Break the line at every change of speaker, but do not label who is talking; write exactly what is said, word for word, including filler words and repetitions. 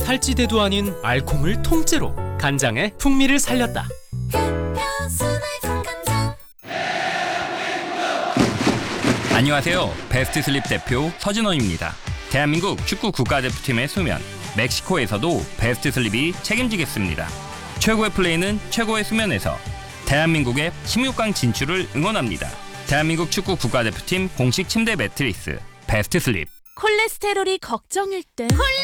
살찌대도 아닌 알콩을 통째로 간장의 풍미를 살렸다.
안녕하세요. 베스트 슬립 대표 서진원입니다. 대한민국 축구 국가대표팀의 수면, 멕시코에서도 베스트 슬립이 책임지겠습니다. 최고의 플레이는 최고의 수면에서. 대한민국의 십육 강 진출을 응원합니다. 대한민국 축구 국가대표팀 공식 침대 매트리스 베스트 슬립.
콜레스테롤이 걱정일 땐 콜레